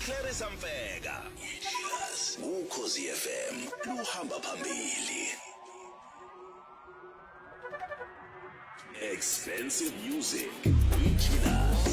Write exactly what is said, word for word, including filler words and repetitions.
Clarissa Mfeka. Yes, ukhosi F M luhamba phambili. Expensive music, Ichilas.